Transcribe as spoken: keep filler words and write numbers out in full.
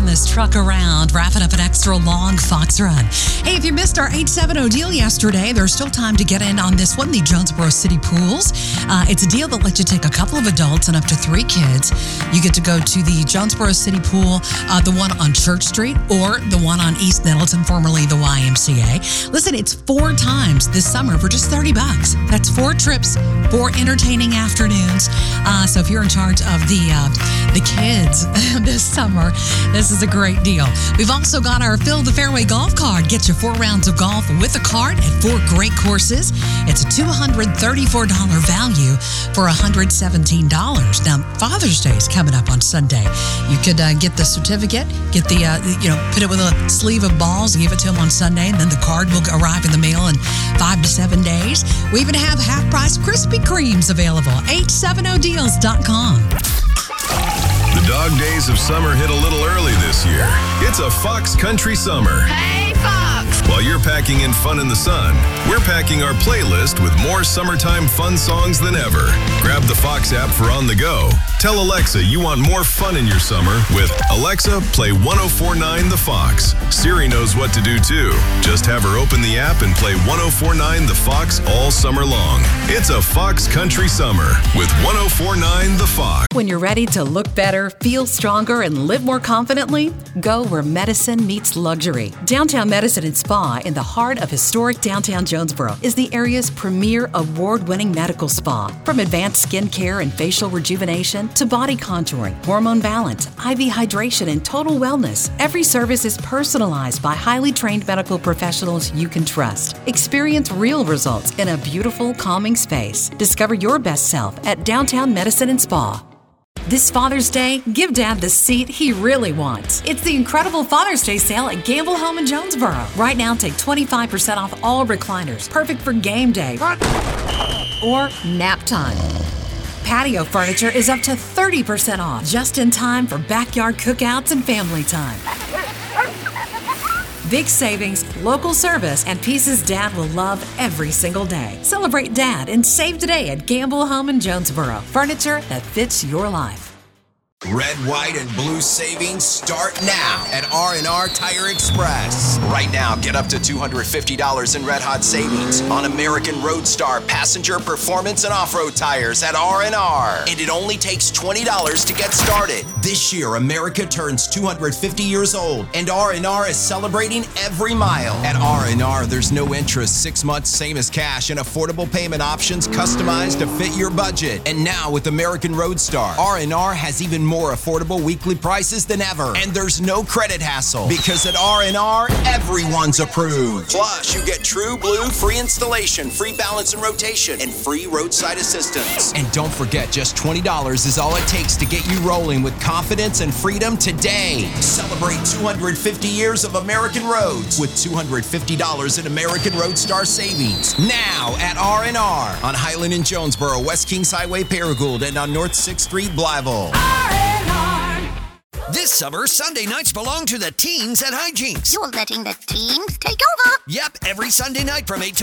this truck around, wrapping up an extra long Fox run. Hey, if you missed our eight seven zero deal yesterday, there's still time to get in on this one, the Jonesboro City Pools. Uh, it's a deal that lets you take a couple of adults and up to three kids. You get to go to the Jonesboro City Pool, uh, the one on Church Street, or the one on East Nettleton, formerly the Y M C A. Listen, it's four times this summer for just thirty bucks. That's four trips, four entertaining afternoons. Uh, so if you're in charge of the uh, the kids this summer, this is a great deal. We've also got our Fill the Fairway golf card. Get you four rounds of golf with a cart at four great courses. It's a two hundred thirty-four dollars value for one hundred seventeen dollars. Now, Father's Day is coming up on Sunday. You could uh, get the certificate, get the, uh, you know, put it with a sleeve of balls and give it to them on Sunday, and then the card will arrive in the mail in five to seven days. We even have half-price Krispy Kremes available. eight seventy deals dot com. The dog days of summer hit a little early this year. It's a Fox Country Summer. Hey, Fox! While you're packing in fun in the sun, we're packing our playlist with more summertime fun songs than ever. Grab the Fox app for on the go. Tell Alexa you want more fun in your summer with Alexa, play one oh four point nine The Fox. Siri knows what to do too. Just have her open the app and play one oh four point nine The Fox all summer long. It's a Fox Country Summer with one oh four point nine The Fox. When you're ready to look better, feel stronger, and live more confidently, go where medicine meets luxury. Downtown Medicine and Spa in the heart of historic downtown Jonesboro is the area's premier award-winning medical spa. From advanced skin care and facial rejuvenation to body contouring, hormone balance, I V hydration, and total wellness, every service is personalized by highly trained medical professionals you can trust. Experience real results in a beautiful, calming space. Discover your best self at Downtown Medicine and Spa. This Father's Day, give Dad the seat he really wants. It's the incredible Father's Day sale at Gamble Home in Jonesboro. Right now, take twenty-five percent off all recliners, perfect for game day or nap time. Patio furniture is up to thirty percent off, just in time for backyard cookouts and family time. Big savings, local service, and pieces Dad will love every single day. Celebrate Dad and save today at Gamble Home in Jonesboro. Furniture that fits your life. Red, white, and blue savings start now at R and R Tire Express. Right now, get up to two hundred fifty dollars in red hot savings on American Roadstar passenger performance and off-road tires at R and R. And it only takes twenty dollars to get started. This year, America turns two hundred fifty years old, and R and R is celebrating every mile. At R and R, there's no interest, six months, same as cash, and affordable payment options customized to fit your budget. And now with American Roadstar, R and R has even more affordable weekly prices than ever. And there's no credit hassle, because at R and R, everyone's approved. Plus, you get True Blue free installation, free balance and rotation, and free roadside assistance. And don't forget, just twenty dollars is all it takes to get you rolling with confidence and freedom today. Celebrate two hundred fifty years of American roads with two hundred fifty dollars in American Roadstar savings. Now at R and R on Highland in Jonesboro, West Kings Highway, Paragould, and on North sixth Street, Blytheville. This summer, Sunday nights belong to the teens at Hijinks. You're letting the teens take over? Yep, every Sunday night from eight to